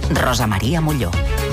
Rosa María Molló.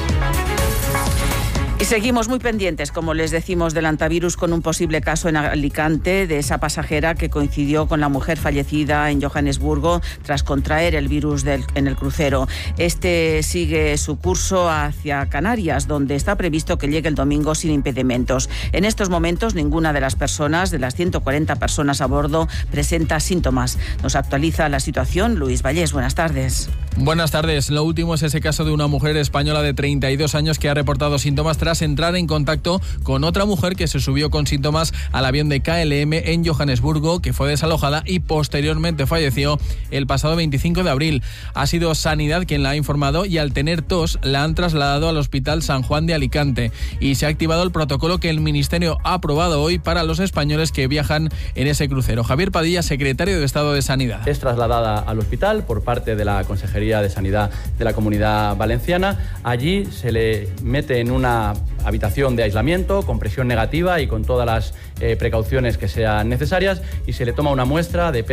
Y seguimos muy pendientes, como les decimos, del hantavirus, con un posible caso en Alicante de esa pasajera que coincidió con la mujer fallecida en Johannesburgo tras contraer el virus en el crucero. Este sigue su curso hacia Canarias, donde está previsto que llegue el domingo sin impedimentos. En estos momentos, ninguna de las personas, de las 140 personas a bordo, presenta síntomas. Nos actualiza la situación Luis Vallés. Buenas tardes. Buenas tardes. Lo último es ese caso de una mujer española de 32 años que ha reportado síntomas tras entrar en contacto con otra mujer que se subió con síntomas al avión de KLM en Johannesburgo, que fue desalojada y posteriormente falleció el pasado 25 de abril. Ha sido Sanidad quien la ha informado y al tener tos la han trasladado al Hospital San Juan de Alicante y se ha activado el protocolo que el Ministerio ha aprobado hoy para los españoles que viajan en ese crucero. Javier Padilla, secretario de Estado de Sanidad. Es trasladada al hospital por parte de la Consejería de Sanidad de la Comunidad Valenciana. Allí se le mete en una habitación de aislamiento con presión negativa y con todas las precauciones que sean necesarias y se le toma una muestra de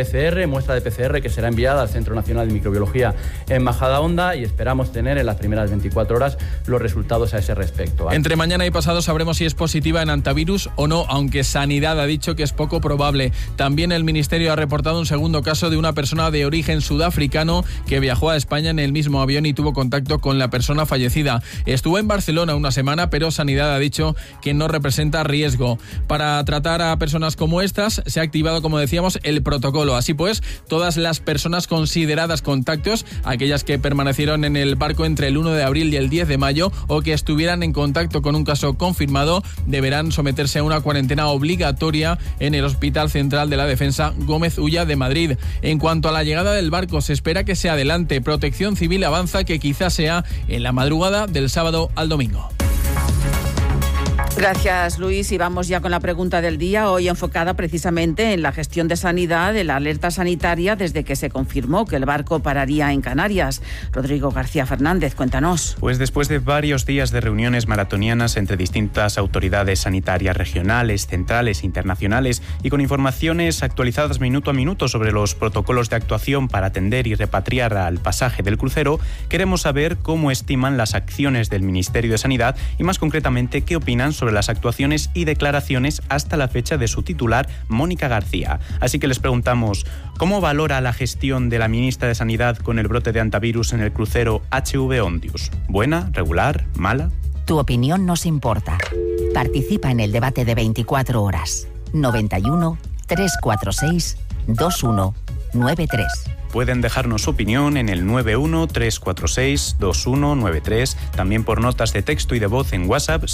PCR que será enviada al Centro Nacional de Microbiología en Majadahonda y esperamos tener en las primeras 24 horas los resultados a ese respecto. Entre mañana y pasado sabremos si es positiva en hantavirus o no, aunque Sanidad ha dicho que es poco probable. También el Ministerio ha reportado un segundo caso de una persona de origen sudafricano que viajó a España en el mismo avión y tuvo contacto con la persona fallecida. Estuvo en Barcelona una semana, pero Sanidad ha dicho que no representa riesgo. Para tratar a personas como estas, se ha activado, como decíamos, el protocolo. Así pues, todas las personas consideradas contactos, aquellas que permanecieron en el barco entre el 1 de abril y el 10 de mayo o que estuvieran en contacto con un caso confirmado, deberán someterse a una cuarentena obligatoria en el Hospital Central de la Defensa Gómez Ulla de Madrid. En cuanto a la llegada del barco, se espera que se adelante. Protección Civil avanza que quizás sea en la madrugada del sábado al domingo. Gracias, Luis. Y vamos ya con la pregunta del día, hoy enfocada precisamente en la gestión de sanidad, de la alerta sanitaria desde que se confirmó que el barco pararía en Canarias. Rodrigo García Fernández, cuéntanos. Pues después de varios días de reuniones maratonianas entre distintas autoridades sanitarias regionales, centrales, internacionales y con informaciones actualizadas minuto a minuto sobre los protocolos de actuación para atender y repatriar al pasaje del crucero, queremos saber cómo estiman las acciones del Ministerio de Sanidad y más concretamente qué opinan sobre las actuaciones y declaraciones hasta la fecha de su titular, Mónica García. Así que les preguntamos, ¿cómo valora la gestión de la ministra de Sanidad con el brote de hantavirus en el crucero HV Ondius? ¿Buena, regular, mala? Tu opinión nos importa. Participa en el debate de 24 horas. 91 346 2193. Pueden dejarnos su opinión en el 91-346-2193, también por notas de texto y de voz en WhatsApp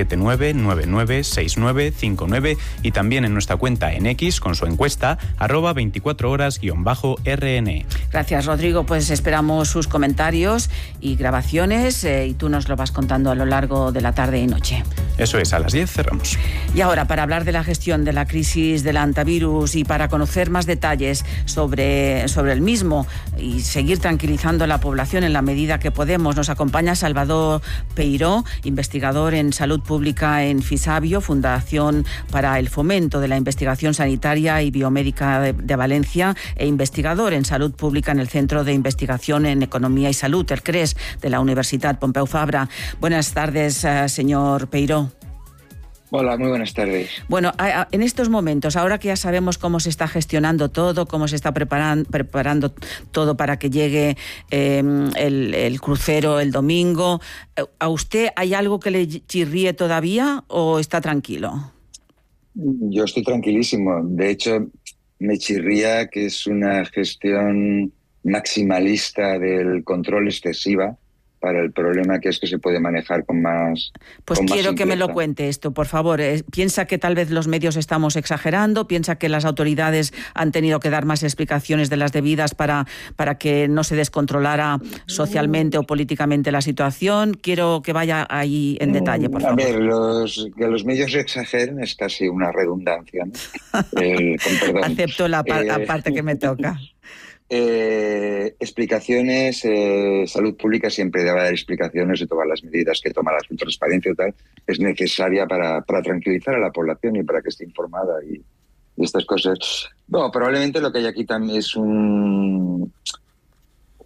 679-996959 y también en nuestra cuenta en X con su encuesta @24horas_RN. Gracias, Rodrigo. Pues esperamos sus comentarios y grabaciones y tú nos lo vas contando a lo largo de la tarde y noche. Eso es, a las 10 cerramos. Y ahora, para hablar de la gestión de la crisis del hantavirus y para conocer más detalles sobre el mismo y seguir tranquilizando a la población en la medida que podemos, nos acompaña Salvador Peiró, investigador en salud pública en Fisabio, Fundación para el Fomento de la Investigación Sanitaria y Biomédica de Valencia, e investigador en salud pública en el Centro de Investigación en Economía y Salud, el CRES, de la Universidad Pompeu Fabra. Buenas tardes, señor Peiró. Hola, muy buenas tardes. Bueno, en estos momentos, ahora que ya sabemos cómo se está gestionando todo, cómo se está preparando todo para que llegue el crucero el domingo, ¿a usted hay algo que le chirríe todavía o está tranquilo? Yo estoy tranquilísimo. De hecho, me chirría que es una gestión maximalista del control excesiva para el problema que es que se puede manejar con más. Pues quiero que me lo cuente esto, por favor. ¿Piensa que tal vez los medios estamos exagerando? ¿Piensa que las autoridades han tenido que dar más explicaciones de las debidas para que no se descontrolara socialmente o políticamente la situación? Quiero que vaya ahí en detalle, por favor. A ver, que los medios exageren es casi una redundancia, ¿no? Con perdón. Acepto la parte que me toca. Explicaciones, salud pública siempre debe dar explicaciones de todas las medidas que toma la transparencia y tal, es necesaria para tranquilizar a la población y para que esté informada y estas cosas. Bueno, probablemente lo que hay aquí también es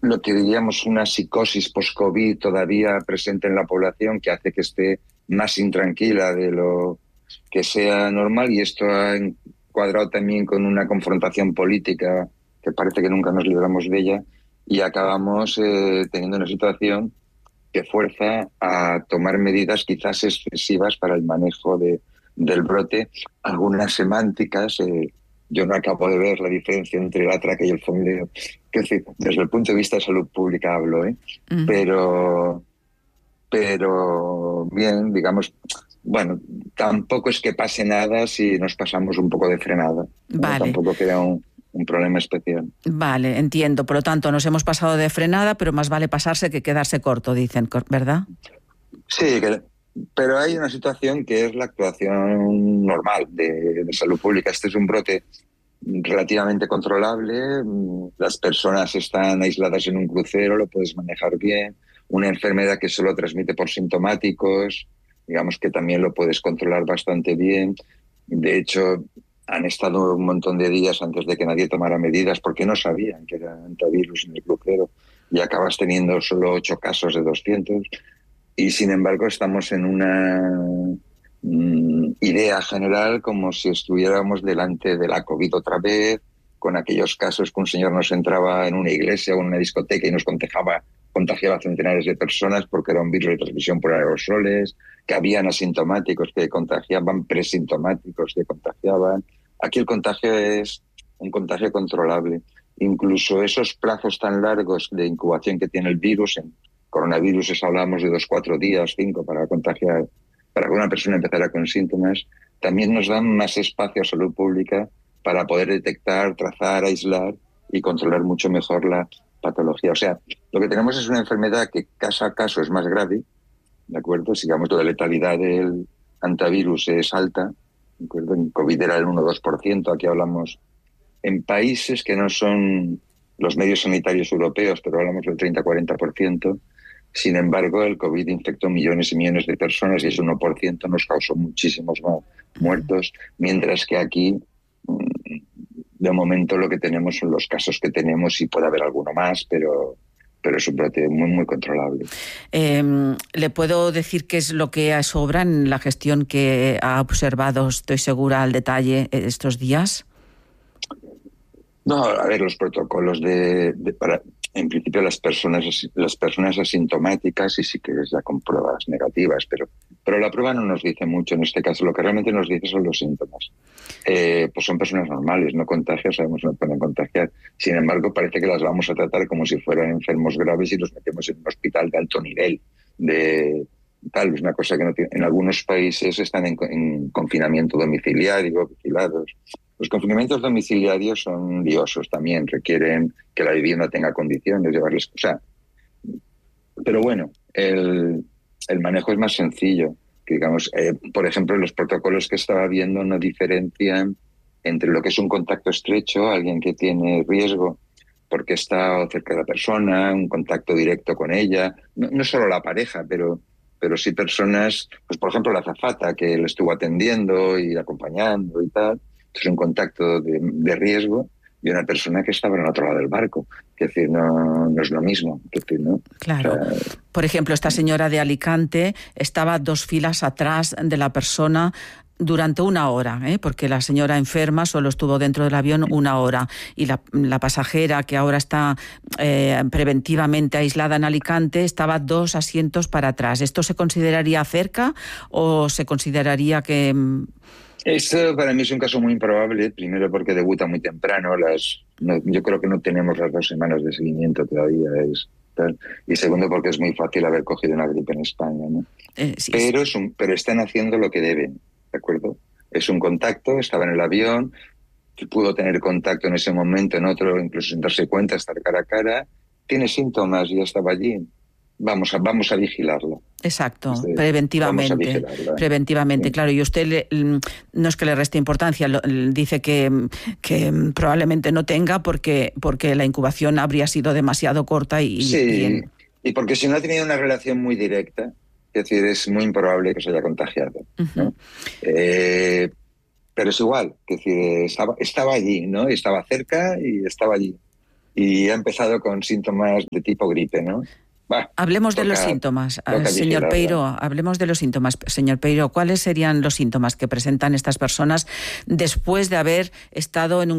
lo que diríamos una psicosis post-COVID todavía presente en la población, que hace que esté más intranquila de lo que sea normal, y esto ha encuadrado también con una confrontación política que parece que nunca nos libramos de ella, y acabamos teniendo una situación que fuerza a tomar medidas quizás excesivas para el manejo del brote, algunas semánticas. Yo no acabo de ver la diferencia entre el atraque y el fondeo. Es decir, desde el punto de vista de salud pública hablo, pero bien, digamos, bueno, tampoco es que pase nada si nos pasamos un poco de frenada. Vale. Tampoco queda un problema especial. Vale, entiendo. Por lo tanto, nos hemos pasado de frenada, pero más vale pasarse que quedarse corto, dicen, ¿verdad? Sí, pero hay una situación que es la actuación normal de salud pública. Este es un brote relativamente controlable, las personas están aisladas en un crucero, lo puedes manejar bien, una enfermedad que solo transmite por sintomáticos, digamos que también lo puedes controlar bastante bien. De hecho, han estado un montón de días antes de que nadie tomara medidas porque no sabían que era antivirus en el crucero, y acabas teniendo solo 8 casos de 200. Y sin embargo estamos en una idea general como si estuviéramos delante de la COVID otra vez, con aquellos casos que un señor nos entraba en una iglesia o en una discoteca y nos contagiaba a centenares de personas porque era un virus de transmisión por aerosoles, que habían asintomáticos que contagiaban, presintomáticos que contagiaban. Aquí el contagio es un contagio controlable. Incluso esos plazos tan largos de incubación que tiene el virus, en coronavirus hablamos de 2-4 días, 5 para contagiar, para que una persona empezara con síntomas, también nos dan más espacio a salud pública para poder detectar, trazar, aislar y controlar mucho mejor la patología. O sea, lo que tenemos es una enfermedad que caso a caso es más grave, ¿de acuerdo? Digamos, la letalidad del antivirus es alta, ¿de acuerdo? En COVID era el 1-2%, aquí hablamos en países que no son los medios sanitarios europeos, pero hablamos del 30-40%. Sin embargo, el COVID infectó millones y millones de personas y ese 1% nos causó muchísimos más muertos, mientras que aquí, de momento, lo que tenemos son los casos que tenemos, y puede haber alguno más, pero es un brote muy, muy controlable. ¿Le puedo decir qué es lo que sobra en la gestión que ha observado, estoy segura, al detalle estos días? No, a ver, los protocolos para, en principio, las personas asintomáticas, y sí que es ya con pruebas negativas, pero la prueba no nos dice mucho en este caso. Lo que realmente nos dice son los síntomas. Pues son personas normales, no contagian, sabemos que no pueden contagiar. Sin embargo, parece que las vamos a tratar como si fueran enfermos graves y los metemos en un hospital de alto nivel. Es una cosa que no tiene. En algunos países están en confinamiento domiciliario, vigilados. Los confinamientos domiciliarios son liosos también, requieren que la vivienda tenga condiciones, llevarles... O sea, pero bueno, el manejo es más sencillo. Que, digamos, por ejemplo, los protocolos que estaba viendo no diferencian entre lo que es un contacto estrecho, alguien que tiene riesgo porque está cerca de la persona, un contacto directo con ella, no solo la pareja, pero sí personas, pues por ejemplo la azafata que le estuvo atendiendo y acompañando y tal. Es un contacto de riesgo, y una persona que estaba en el otro lado del barco. Es decir, no es lo mismo. Es decir, ¿no? Claro. O sea, por ejemplo, esta señora de Alicante estaba 2 filas atrás de la persona durante 1 hora, porque la señora enferma solo estuvo dentro del avión 1 hora, y la pasajera, que ahora está preventivamente aislada en Alicante, estaba 2 asientos para atrás. ¿Esto se consideraría cerca o se consideraría que...? Esto para mí es un caso muy improbable, primero porque debuta muy temprano, yo creo que no tenemos las 2 semanas de seguimiento todavía, y segundo porque es muy fácil haber cogido una gripe en España, ¿no? Sí, pero están haciendo lo que deben, ¿de acuerdo? Es un contacto, estaba en el avión, pudo tener contacto en ese momento, en otro, incluso sin darse cuenta, estar cara a cara, tiene síntomas y ya estaba allí. Vamos a vigilarlo. Exacto, preventivamente. Preventivamente, claro. Y usted no es que le reste importancia, dice que probablemente no tenga porque la incubación habría sido demasiado corta y porque si no ha tenido una relación muy directa, es decir, es muy improbable que se haya contagiado, ¿no? Pero es igual, es decir, estaba allí, ¿no? Estaba cerca y estaba allí. y ha empezado con síntomas de tipo gripe, ¿no? Hablemos de los síntomas, señor Peiro. Hablemos de los síntomas, señor Peiro. ¿Cuáles serían los síntomas que presentan estas personas después de haber estado en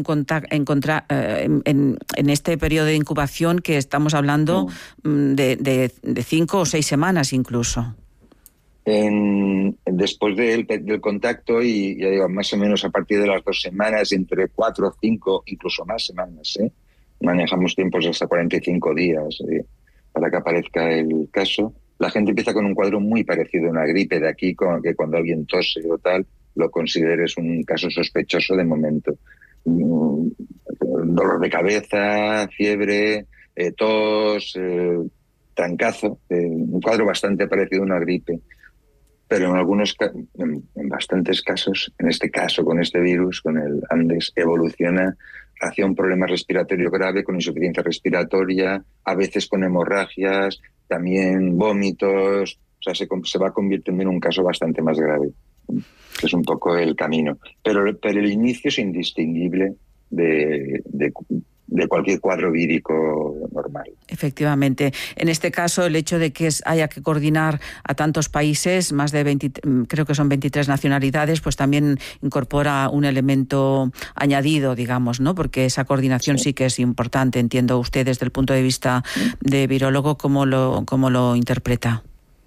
este periodo de incubación que estamos hablando de 5 o 6 semanas incluso? Después del contacto, y ya digo, más o menos a partir de las 2 semanas, entre 4 o 5, incluso más semanas, manejamos tiempos de hasta 45 días. Para que aparezca el caso, la gente empieza con un cuadro muy parecido a una gripe, de aquí que cuando alguien tose o tal, lo consideres un caso sospechoso de momento. Dolor de cabeza, fiebre, tos, trancazo, un cuadro bastante parecido a una gripe. Pero en bastantes casos, en este caso con este virus, con el Andes, evoluciona hacia un problema respiratorio grave, con insuficiencia respiratoria, a veces con hemorragias, también vómitos. O sea, se va convirtiendo en un caso bastante más grave. Es un poco el camino. Pero el inicio es indistinguible de cualquier cuadro vírico normal. Efectivamente. En este caso, el hecho de que haya que coordinar a tantos países, más de 20, creo que son 23 nacionalidades, pues también incorpora un elemento añadido, digamos, ¿no? Porque esa coordinación sí que es importante. Entiendo usted desde el punto de vista de virólogo, ¿cómo lo interpreta?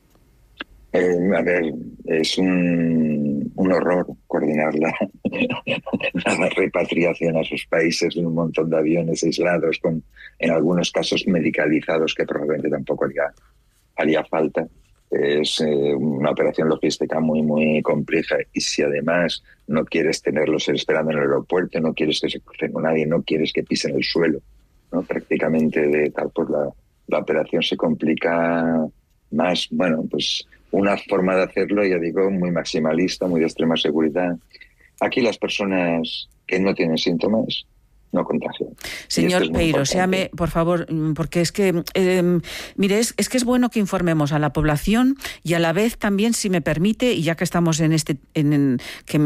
A ver, es un horror coordinar la repatriación a sus países de un montón de aviones aislados, en algunos casos medicalizados, que probablemente tampoco haría falta. Es una operación logística muy, muy compleja, y si además no quieres tenerlos esperando en el aeropuerto, no quieres que se crucen con nadie, no quieres que pisen el suelo, ¿no? Prácticamente de tal, pues la operación se complica más. Bueno, pues una forma de hacerlo, ya digo, muy maximalista, muy de extrema seguridad. Aquí las personas que no tienen síntomas no contagian. Señor Peiro, séame, por favor, porque es que, mire, es que es bueno que informemos a la población, y a la vez también, si me permite, y ya que estamos que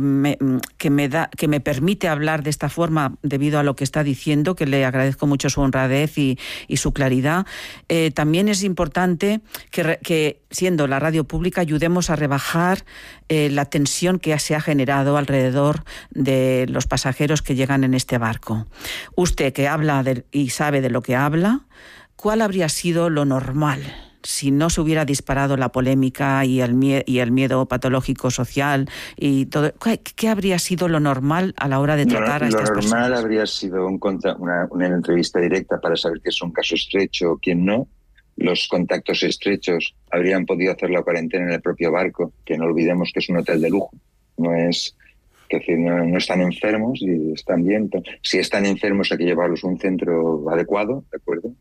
me permite hablar de esta forma debido a lo que está diciendo, que le agradezco mucho su honradez y su claridad, también es importante que siendo la radio pública, ayudemos a rebajar la tensión que se ha generado alrededor de los pasajeros que llegan en este barco. Usted, que habla y sabe de lo que habla, ¿cuál habría sido lo normal si no se hubiera disparado la polémica y el miedo patológico social y todo? ¿Qué habría sido lo normal a la hora de tratar a estas personas? Lo normal habría sido una entrevista directa para saber qué es un caso estrecho o quién no. Los contactos estrechos habrían podido hacer la cuarentena en el propio barco, que no olvidemos que es un hotel de lujo. No están enfermos y están bien. Si están enfermos hay que llevarlos a un centro adecuado, ¿de acuerdo?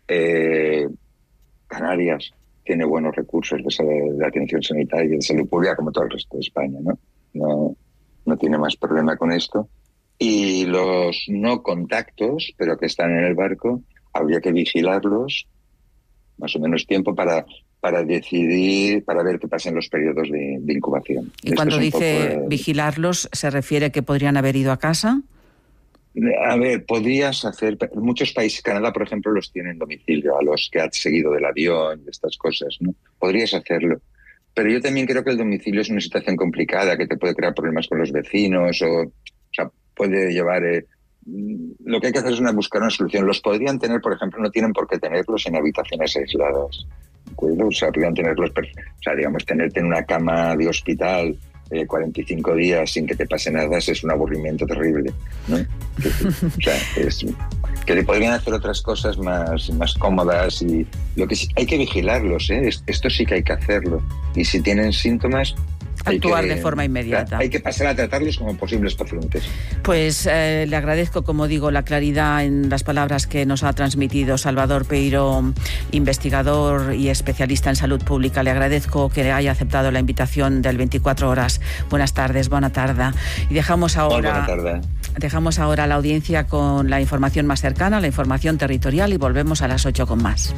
Canarias tiene buenos recursos de atención sanitaria y de salud pública, como todo el resto de España, ¿no? No tiene más problema con esto. Y los no contactos, pero que están en el barco, habría que vigilarlos más o menos tiempo para decidir, para ver qué pasa en los periodos de incubación. Y cuando dice vigilarlos, ¿se refiere que podrían haber ido a casa? A ver, podrías hacer... Muchos países, Canadá, por ejemplo, los tienen en domicilio, a los que has seguido del avión y estas cosas, ¿no? Podrías hacerlo. Pero yo también creo que el domicilio es una situación complicada, que te puede crear problemas con los vecinos, o sea, puede llevar... Lo que hay que hacer es buscar una solución. Los podrían tener, por ejemplo, no tienen por qué tenerlos en habitaciones aisladas. ¿De acuerdo? O sea, podrían tenerlos... O sea, digamos, tenerte en una cama de hospital 45 días sin que te pase nada es un aburrimiento terrible, ¿no? O sea, que le podrían hacer otras cosas más cómodas, y lo que sí, hay que vigilarlos, ¿eh? Esto sí que hay que hacerlo. Y si tienen síntomas, actuar de forma inmediata. Hay que pasar a tratarlos como posibles pacientes. Pues le agradezco, como digo, la claridad en las palabras que nos ha transmitido Salvador Peiro, investigador y especialista en salud pública. Le agradezco que haya aceptado la invitación del 24 horas. Buenas tardes, buena tarde. Y dejamos ahora a la audiencia con la información más cercana, la información territorial, y volvemos a las 8 con más.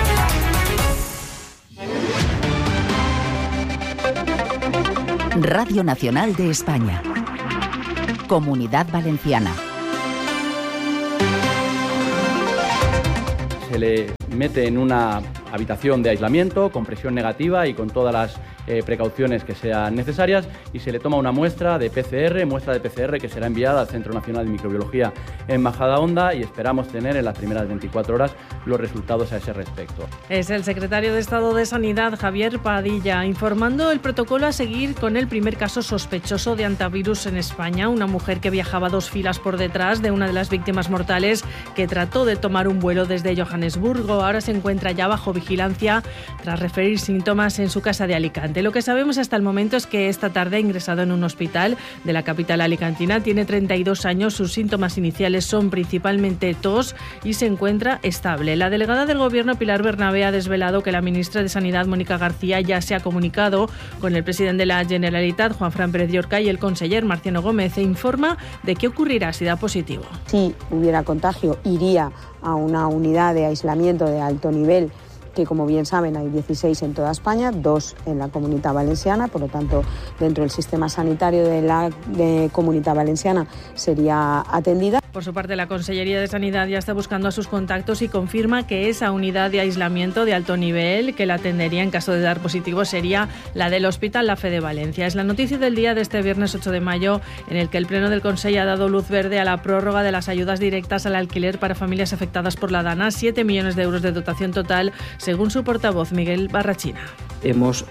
Radio Nacional de España. Comunidad Valenciana. se le mete en una habitación de aislamiento con presión negativa y con todas las precauciones que sean necesarias, y se le toma una muestra de PCR que será enviada al Centro Nacional de Microbiología en Majadahonda, y esperamos tener en las primeras 24 horas los resultados a ese respecto. Es el secretario de Estado de Sanidad, Javier Padilla, informando el protocolo a seguir con el primer caso sospechoso de hantavirus en España. Una mujer que viajaba 2 filas por detrás de una de las víctimas mortales que trató de tomar un vuelo desde Johannesburgo. Ahora se encuentra ya bajo vigilancia tras referir síntomas en su casa de Alicante. Lo que sabemos hasta el momento es que esta tarde ha ingresado en un hospital de la capital alicantina. Tiene 32 años, sus síntomas iniciales son principalmente tos y se encuentra estable. La delegada del Gobierno, Pilar Bernabé, ha desvelado que la ministra de Sanidad, Mónica García, ya se ha comunicado con el presidente de la Generalitat, Juanfran Pérez Llorca, y el conseller Marciano Gómez, e informa de qué ocurrirá si da positivo. Si hubiera contagio, iría a una unidad de aislamiento de alto nivel, que como bien saben hay 16 en toda España, 2 en la Comunitat Valenciana, por lo tanto dentro del sistema sanitario de la Comunitat Valenciana sería atendida. Por su parte, la Consellería de Sanidad ya está buscando a sus contactos y confirma que esa unidad de aislamiento de alto nivel que la atendería en caso de dar positivo sería la del Hospital La Fe de Valencia. Es la noticia del día de este viernes 8 de mayo, en el que el Pleno del Consell ha dado luz verde a la prórroga de las ayudas directas al alquiler para familias afectadas por la DANA, 7 millones de euros de dotación total, según su portavoz Miguel Barrachina. Hemos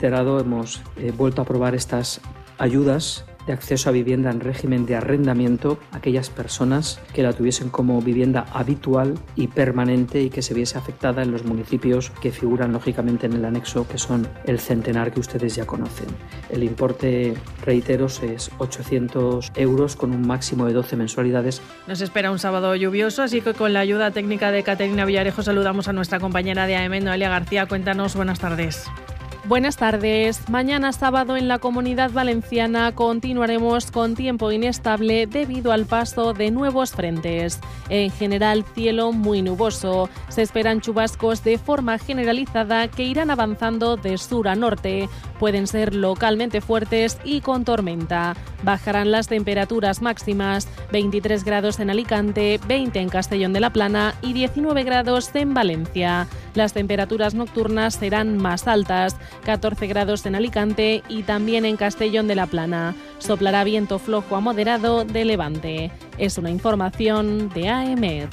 vuelto a aprobar estas ayudas de acceso a vivienda en régimen de arrendamiento a aquellas personas que la tuviesen como vivienda habitual y permanente y que se viese afectada en los municipios que figuran lógicamente en el anexo, que son el centenar que ustedes ya conocen. El importe, reiteros, es 800 euros con un máximo de 12 mensualidades. Nos espera un sábado lluvioso, así que con la ayuda técnica de Caterina Villarejo saludamos a nuestra compañera de AM, Noelia García. Cuéntanos, buenas tardes. Buenas tardes. Mañana sábado en la Comunidad Valenciana continuaremos con tiempo inestable debido al paso de nuevos frentes. En general, cielo muy nuboso. Se esperan chubascos de forma generalizada que irán avanzando de sur a norte. Pueden ser localmente fuertes y con tormenta. Bajarán las temperaturas máximas, 23 grados en Alicante, 20 en Castellón de la Plana y 19 grados en Valencia. Las temperaturas nocturnas serán más altas, 14 grados en Alicante y también en Castellón de la Plana. Soplará viento flojo a moderado de levante. Es una información de AEMET.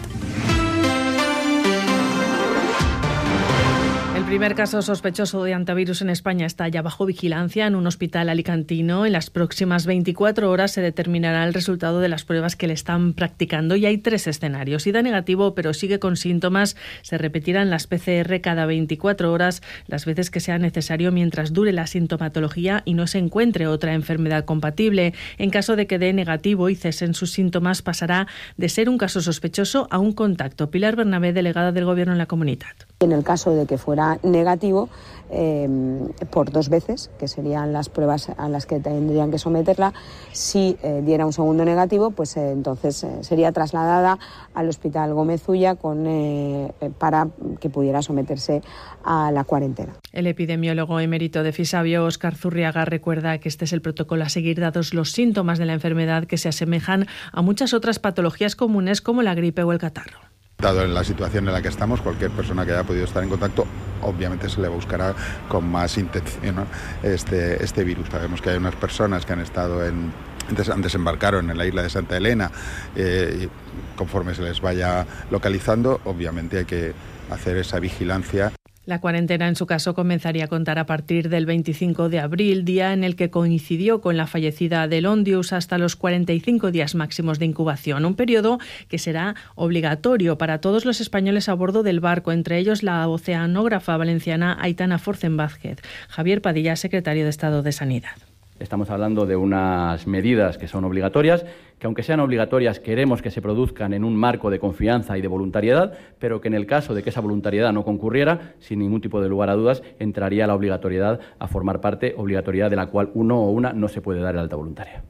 El primer caso sospechoso de hantavirus en España está ya bajo vigilancia en un hospital alicantino. En las próximas 24 horas se determinará el resultado de las pruebas que le están practicando y hay 3 escenarios. Si da negativo pero sigue con síntomas, se repetirán las PCR cada 24 horas, las veces que sea necesario mientras dure la sintomatología y no se encuentre otra enfermedad compatible. En caso de que dé negativo y cesen sus síntomas, pasará de ser un caso sospechoso a un contacto. Pilar Bernabé, delegada del Gobierno en la Comunitat. En el caso de que fuera negativo, por 2 veces, que serían las pruebas a las que tendrían que someterla, si diera un segundo negativo, pues entonces sería trasladada al Hospital Gómez Ulla para que pudiera someterse a la cuarentena. El epidemiólogo emérito de Fisabio, Óscar Zurriaga, recuerda que este es el protocolo a seguir dados los síntomas de la enfermedad, que se asemejan a muchas otras patologías comunes como la gripe o el catarro. Dado en la situación en la que estamos, cualquier persona que haya podido estar en contacto, obviamente se le buscará con más intención, ¿no? este virus. Sabemos que hay unas personas que han estado desembarcaron en la isla de Santa Elena, y conforme se les vaya localizando, obviamente hay que hacer esa vigilancia. La cuarentena, en su caso, comenzaría a contar a partir del 25 de abril, día en el que coincidió con la fallecida de Londius, hasta los 45 días máximos de incubación, un periodo que será obligatorio para todos los españoles a bordo del barco, entre ellos la oceanógrafa valenciana Aitana Forzen Vázquez. Javier Padilla, secretario de Estado de Sanidad. Estamos hablando de unas medidas que son obligatorias, que aunque sean obligatorias queremos que se produzcan en un marco de confianza y de voluntariedad, pero que en el caso de que esa voluntariedad no concurriera, sin ningún tipo de lugar a dudas, entraría la obligatoriedad a formar parte, obligatoriedad de la cual uno o una no se puede dar el alta voluntaria.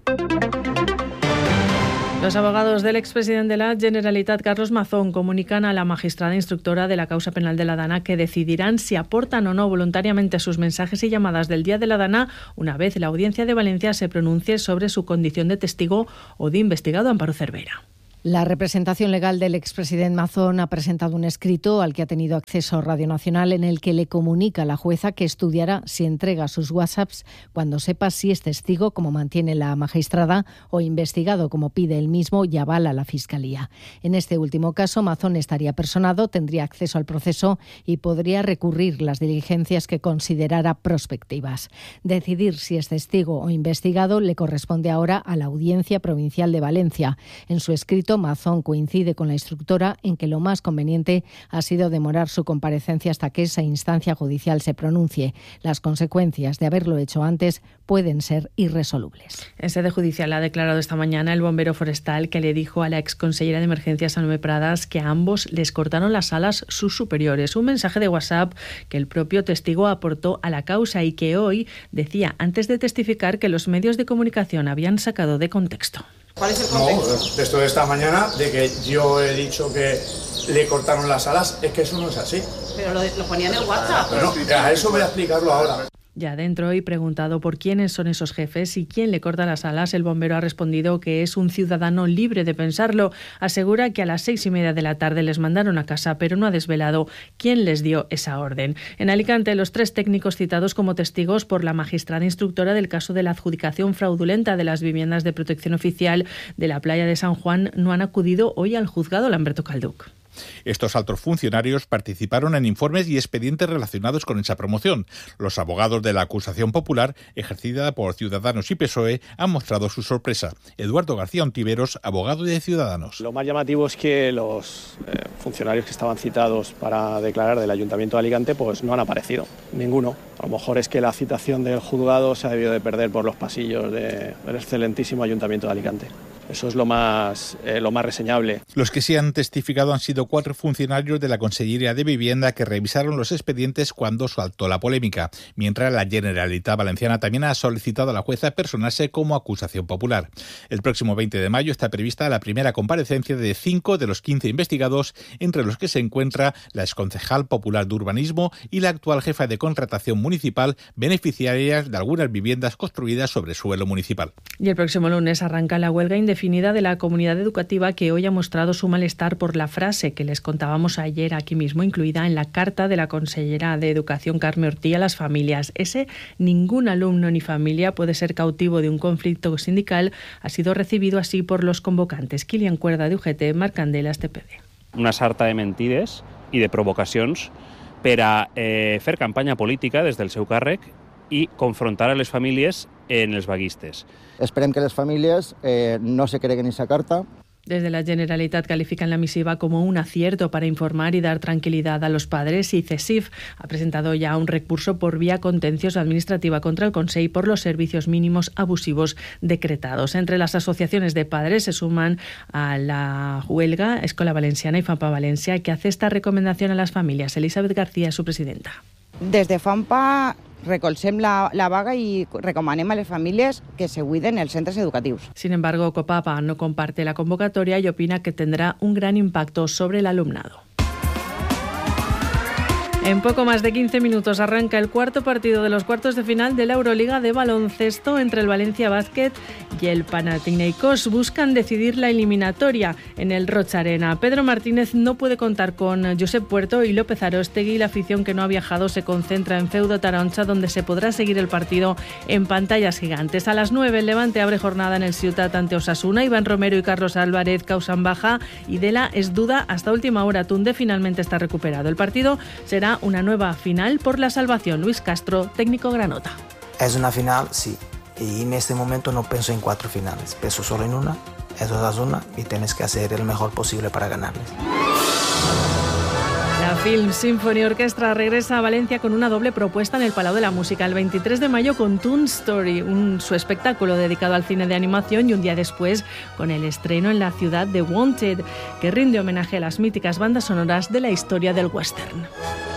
Los abogados del expresidente de la Generalitat, Carlos Mazón, comunican a la magistrada instructora de la causa penal de la DANA que decidirán si aportan o no voluntariamente sus mensajes y llamadas del día de la DANA una vez la Audiencia de Valencia se pronuncie sobre su condición de testigo o de investigado. Amparo Cervera. La representación legal del expresidente Mazón ha presentado un escrito al que ha tenido acceso Radio Nacional en el que le comunica a la jueza que estudiará si entrega sus WhatsApps cuando sepa si es testigo, como mantiene la magistrada, o investigado, como pide él mismo y avala la Fiscalía. En este último caso, Mazón estaría personado, tendría acceso al proceso y podría recurrir las diligencias que considerara prospectivas. Decidir si es testigo o investigado le corresponde ahora a la Audiencia Provincial de Valencia. En su escrito, Mazón coincide con la instructora en que lo más conveniente ha sido demorar su comparecencia hasta que esa instancia judicial se pronuncie. Las consecuencias de haberlo hecho antes pueden ser irresolubles. En sede judicial ha declarado esta mañana el bombero forestal que le dijo a la exconsellera de Emergencias, Salomé Pradas, que a ambos les cortaron las alas sus superiores. Un mensaje de WhatsApp que el propio testigo aportó a la causa y que hoy decía, antes de testificar, que los medios de comunicación habían sacado de contexto. ¿Cuál es el contexto? No, texto de esta mañana, de que yo he dicho que le cortaron las alas, es que eso no es así. Pero lo ponía en el WhatsApp. Bueno, a eso voy a explicarlo ahora. Ya dentro y preguntado por quiénes son esos jefes y quién le corta las alas, el bombero ha respondido que es un ciudadano libre de pensarlo. Asegura que a las 6:30 de la tarde les mandaron a casa, pero no ha desvelado quién les dio esa orden. En Alicante, los 3 técnicos citados como testigos por la magistrada instructora del caso de la adjudicación fraudulenta de las viviendas de protección oficial de la playa de San Juan no han acudido hoy al juzgado. Lamberto Calduc. Estos altos funcionarios participaron en informes y expedientes relacionados con esa promoción. Los abogados de la acusación popular, ejercida por Ciudadanos y PSOE, han mostrado su sorpresa. Eduardo García Ontiveros, abogado de Ciudadanos. Lo más llamativo es que los funcionarios que estaban citados para declarar del Ayuntamiento de Alicante pues no han aparecido, ninguno. A lo mejor es que la citación del juzgado se ha debido de perder por los pasillos del excelentísimo Ayuntamiento de Alicante. Eso es lo más reseñable. Los que sí han testificado han sido 4 funcionarios de la Consellería de Vivienda que revisaron los expedientes cuando saltó la polémica, mientras la Generalitat Valenciana también ha solicitado a la jueza personarse como acusación popular. El próximo 20 de mayo está prevista la primera comparecencia de 5 de los 15 investigados, entre los que se encuentra la exconcejal popular de Urbanismo y la actual jefa de contratación municipal, beneficiarias de algunas viviendas construidas sobre suelo municipal. Y el próximo lunes arranca la huelga indefinida de la comunidad educativa, que hoy ha mostrado su malestar por la frase que les contábamos ayer aquí mismo, incluida en la carta de la consellera de Educación, Carme Ortí, a las familias. Ese ningún alumno ni familia puede ser cautivo de un conflicto sindical ha sido recibido así por los convocantes. Kilian Cuerda, de UGT, Marc Candelas, TPD. Una sarta de mentides i de provocacions per a fer campanya política des del seu càrrec i confrontar a les famílies en els vaguistes. Esperem que les famílies no se creguen esa carta. Desde la Generalitat califican la misiva como un acierto para informar y dar tranquilidad a los padres, y CESIF ha presentado ya un recurso por vía contenciosa administrativa contra el Consell por los servicios mínimos abusivos decretados. Entre las asociaciones de padres se suman a la huelga Escola Valenciana y FAMPA Valencia, que hace esta recomendación a las familias. Elizabeth García es su presidenta. Des de FAMPA recolzem la vaga i recomanem a les famílies que se cuiden els centres educatius. Sin embargo, Copapa no comparte la convocatoria y opina que tendrá un gran impacto sobre el alumnado. En poco más de 15 minutos arranca el cuarto partido de los cuartos de final de la Euroliga de baloncesto entre el Valencia Basket y el Panathinaikos. Buscan decidir la eliminatoria en el Rocha Arena. Pedro Martínez no puede contar con Josep Puerto y López Aróstegui. La afición que no ha viajado se concentra en Feudo Taroncha, donde se podrá seguir el partido en pantallas gigantes. A las 9 el Levante abre jornada en el Ciutat ante Osasuna. Iván Romero y Carlos Álvarez causan baja y Dela es duda hasta última hora. Tunde finalmente está recuperado. El partido será una nueva final por la salvación. Luis Castro, técnico granota. Es una final, sí. Y en este momento no pienso en 4 finales. Pienso solo en una. Es Osasuna y tienes que hacer el mejor posible para ganarles. La Film Symphony Orchestra regresa a Valencia con una doble propuesta en el Palau de la Música. El 23 de mayo con Toon Story, su espectáculo dedicado al cine de animación, y un día después con el estreno en la ciudad de Wanted, que rinde homenaje a las míticas bandas sonoras de la historia del western.